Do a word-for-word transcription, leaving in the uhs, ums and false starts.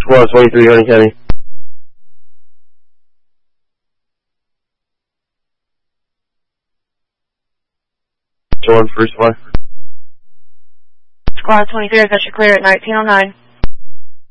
Squad twenty-three, Harding County. One, first one. Squad twenty-three, I got you clear at nineteen oh nine.